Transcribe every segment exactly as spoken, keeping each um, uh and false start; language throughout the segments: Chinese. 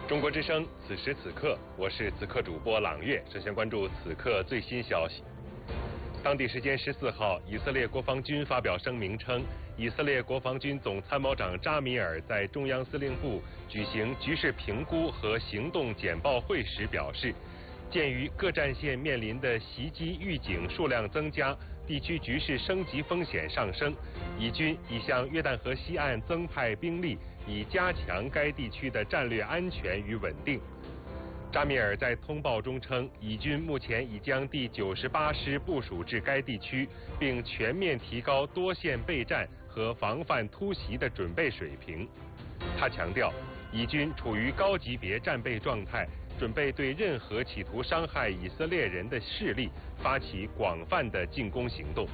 中国之声，此时此刻，我是此刻主播朗月。首先关注此刻最新消息。当地时间十四号，以色列国防军发表声明称，以色列国防军总参谋长扎米尔在中央司令部举行局势评估和行动简报会时表示，鉴于各战线面临的袭击预警数量增加，地区局势升级风险上升，以军已向约旦河西岸增派兵力，以加强该地区的战略安全与稳定。扎米尔在通报中称，以军目前已将第九十八师部署至该地区，并全面提高多线备战和防范突袭的准备水平。他强调，以军处于高级别战备状态，准备对任何企图伤害以色列人的势力发起广泛的进攻行动。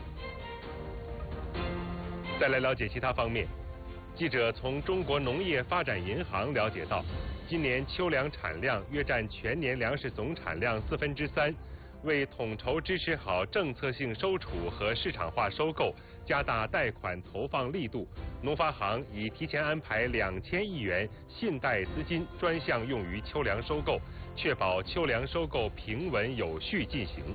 再来了解其他方面，记者从中国农业发展银行了解到，今年秋粮产量约占全年粮食总产量四分之三。为统筹支持好政策性收储和市场化收购，加大贷款投放力度，农发行已提前安排两千亿元信贷资金专项用于秋粮收购，确保秋粮收购平稳有序进行。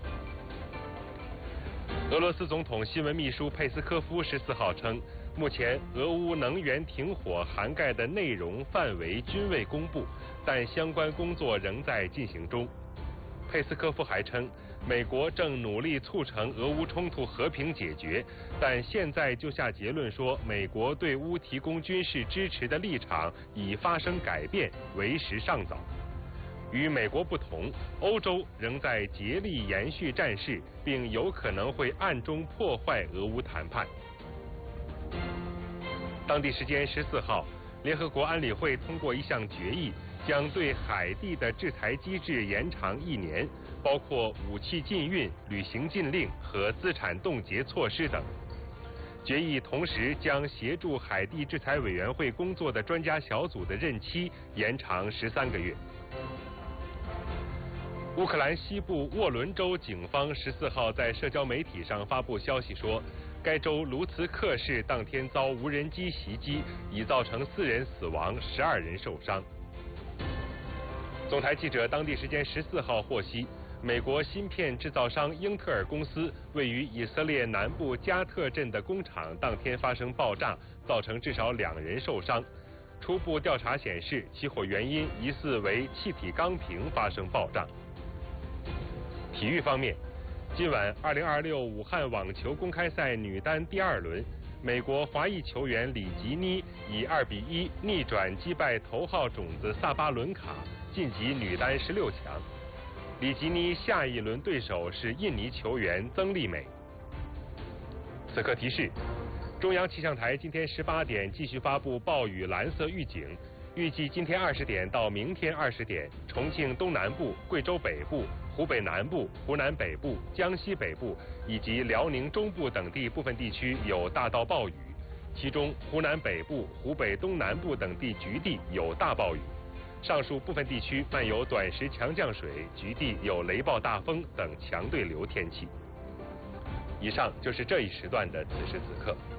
俄罗斯总统新闻秘书佩斯科夫十四号称，目前俄乌能源停火涵盖的内容范围均未公布，但相关工作仍在进行中。佩斯科夫还称，美国正努力促成俄乌冲突和平解决，但现在就下结论说美国对乌提供军事支持的立场已发生改变，为时尚早。与美国不同，欧洲仍在竭力延续战事，并有可能会暗中破坏俄乌谈判。当地时间十四号，联合国安理会通过一项决议，将对海地的制裁机制延长一年，包括武器禁运、旅行禁令和资产冻结措施等。决议同时将协助海地制裁委员会工作的专家小组的任期延长十三个月。乌克兰西部沃伦州警方十四号在社交媒体上发布消息说，该州卢茨克市当天遭无人机袭击，已造成四人死亡，十二人受伤。总台记者当地时间十四号获悉，美国芯片制造商英特尔公司位于以色列南部加特镇的工厂当天发生爆炸，造成至少两人受伤。初步调查显示，起火原因疑似为气体钢瓶发生爆炸。体育方面，今晚二零二六武汉网球公开赛女单第二轮，美国华裔球员里吉妮以二比一逆转击败头号种子萨巴伦卡，晋级女单十六强。里吉妮下一轮对手是印尼球员曾丽美。此刻提示，中央气象台今天十八点继续发布暴雨蓝色预警，预计今天二十点到明天二十点，重庆东南部、贵州北部、湖北南部、湖南北部、江西北部以及辽宁中部等地部分地区有大到暴雨，其中湖南北部、湖北东南部等地局地有大暴雨。上述部分地区漫有短时强降水，局地有雷暴大风等强对流天气。以上就是这一时段的此时此刻。